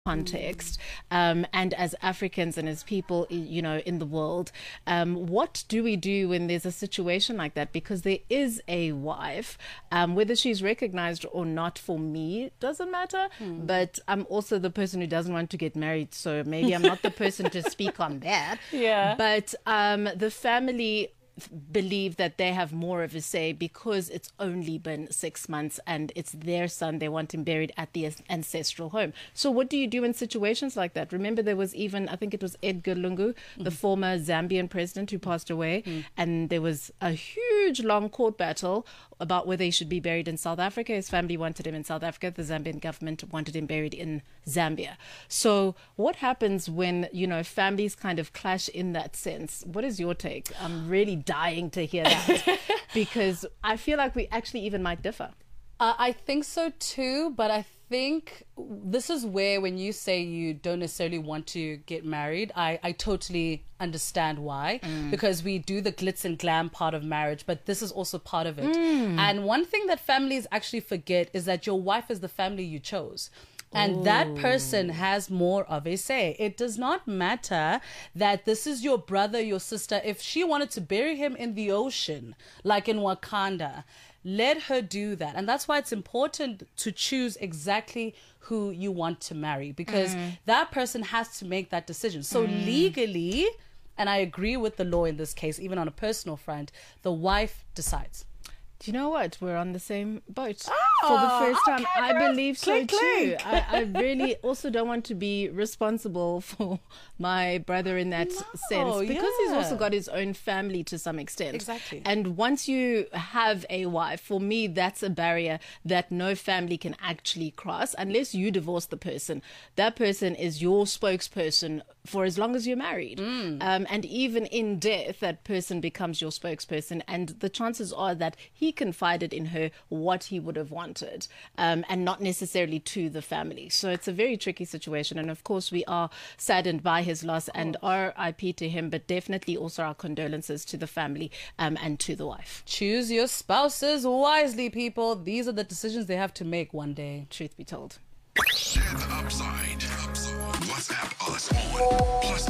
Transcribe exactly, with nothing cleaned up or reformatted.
context, um, and as Africans and as people, you know, in the world, um, what do we do when there's a situation like that? Because there is a wife, um, whether she's recognized or not, for me, it doesn't matter. Hmm. But I'm also the person who doesn't want to get married, so maybe I'm not the person to speak on that. Yeah. But um, the family believe that they have more of a say because it's only been six months and it's their son. They want him buried at the ancestral home. So what do you do in situations like that? Remember, there was even, I think it was Edgar Lungu, mm. the former Zambian president who passed away, mm. and there was a huge long court battle about whether he should be buried in South Africa. His family wanted him in South Africa. The Zambian government wanted him buried in Zambia. So what happens when, you know, families kind of clash in that sense? What is your take? I'm really dying to hear that because I feel like we actually even might differ. Uh, I think so too, but I think this is where when you say you don't necessarily want to get married, I, I totally understand why, mm. because we do the glitz and glam part of marriage, but this is also part of it. Mm. And one thing that families actually forget is that your wife is the family you chose. And Ooh. That person has more of a say. It does not matter that this is your brother, your sister. If she wanted to bury him in the ocean, like in Wakanda, let her do that. And that's why it's important to choose exactly who you want to marry, because mm. that person has to make that decision. So mm. legally, and I agree with the law in this case, even on a personal front, the wife decides. Do you know what? We're on the same boat. Oh, for the first time. Okay, I believe so clink, too. clink. I, I really also don't want to be responsible for my brother in that no, sense, because yeah. he's also got his own family to some extent. Exactly. And once you have a wife, for me, that's a barrier that no family can actually cross unless you divorce the person. That person is your spokesperson for as long as you're married. Mm. Um, and even in death, that person becomes your spokesperson. And the chances are that he confided in her what he would have wanted, um, and not necessarily to the family. So it's a very tricky situation. And of course, we are saddened by his loss and R I P to him, but definitely also our condolences to the family um, and to the wife. Choose your spouses wisely, people. These are the decisions they have to make one day. Truth be told. Share the upside. WhatsApp us on plus